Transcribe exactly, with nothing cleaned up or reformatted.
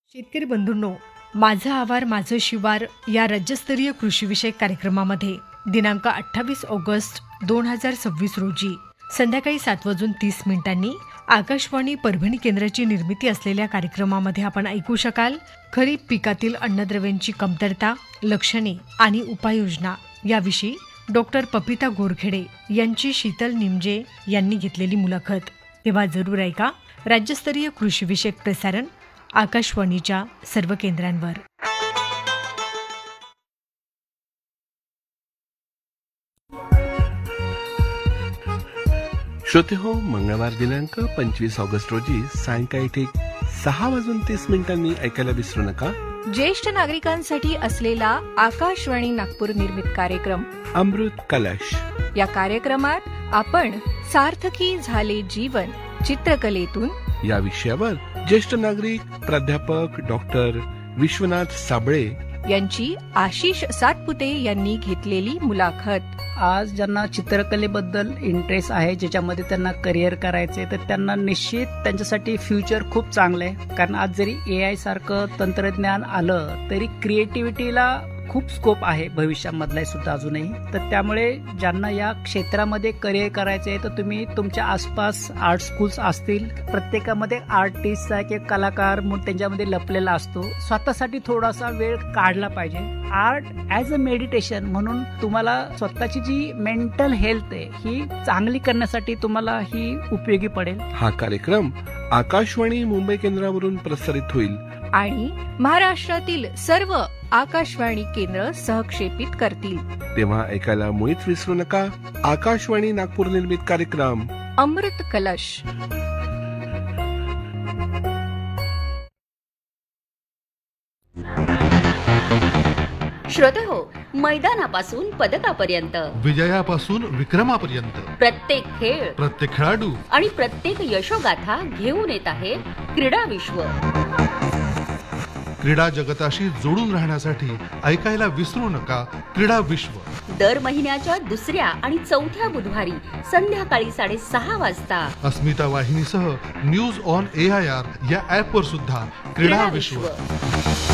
शेतकरी बंधूंनो, माझं आवार माझं शिवार या राज्यस्तरीय कृषीविषयक कार्यक्रमामध्ये दिनांक अठ्ठावीस ऑगस्ट दोन हजार सव्वीस रोजी संध्याकाळी सात वाजून तीस मिनिटांनी आकाशवाणी परभणी केंद्राची निर्मिती असलेल्या कार्यक्रमामध्ये आपण ऐकू शकाल खरीप पिकातील अन्नद्रव्यांची कमतरता, लक्षणे आणि उपाययोजना याविषयी डॉक्टर पपिता गोरखेडे यांची शीतल निमजे यांनी घेतलेली मुलाखत. तेव्हा जरूर ऐका. राज्यस्तरीय कृषीविषयक प्रसारण आकाशवाणीच्या सर्व केंद्रांवर. श्रोते हो, मंगळवार दिनांक पंचवीस ऑगस्ट रोजी सायंकाळी ठीक सहा वाजून तीस मिनिटांनी ऐकायला विसरू नका ज्येष्ठ नागरिकांसाठी असलेला आकाशवाणी नागपूर निर्मित कार्यक्रम अमृत कलश. या कार्यक्रमात आपण सार्थकी झाले जीवन चित्रकलेतून या विषयावर ज्येष्ठ नागरिक प्राध्यापक डॉक्टर विश्वनाथ साबळे यांची आशिष सातपुते यांनी घेतलेली मुलाखत. आज ज्यांना चित्रकलेबद्दल इंटरेस्ट आहे, ज्याच्यामध्ये त्यांना करिअर करायचे, तर त्यांना निश्चित त्यांच्यासाठी फ्युचर खूप चांगलं आहे. कारण आज जरी ए आय सारखं तंत्रज्ञान आलं तरी क्रिएटिव्हिटीला खूप स्कोप आहे भविष्यामधला सुद्धा अजूनही. तर त्यामुळे ज्यांना या क्षेत्रामध्ये करिअर करायचे आहे तर तुम्ही तुमच्या आसपास आर्ट स्कूल्स असतील, प्रत्येकामध्ये आर्टिस्टचा किंवा कलाकार म्हणून त्यांच्यामध्ये लपलेला असतो. स्वतःसाठी थोडासा वेळ काढला पाहिजे. आर्ट ॲज अ मेडिटेशन म्हणून तुम्हाला स्वतःची जी मेंटल हेल्थ आहे ही चांगली करण्यासाठी तुम्हाला ही उपयोगी पडेल. हा कार्यक्रम आकाशवाणी मुंबई केंद्रावरून प्रसारित होईल आणि महाराष्ट्रातील सर्व आकाशवाणी केंद्र सहक्षेपित करतील. तेव्हा ऐकायला मुळीच विसरू नका आकाशवाणी नागपूर निर्मित कार्यक्रम अमृत कलश. श्रोते हो, मैदानापासून पदकापर्यंत, विजयापासून विक्रमापर्यंत प्रत्येक खेळ, प्रत्येक खेळाडू आणि प्रत्येक यशोगाथा घेऊन येत आहे क्रीडा विश्व. क्रीडा जगताशी जोडून राहण्यासाठी ऐकायला विसरू नका क्रीडा विश्व. दर महिन्याच्या दुसऱ्या आणि चौथ्या बुधवारी संध्याकाळी साडेसहा वाजता अस्मिता वाहिनीसह news on A I R या ऍप वर सुद्धा क्रीडा विश्व.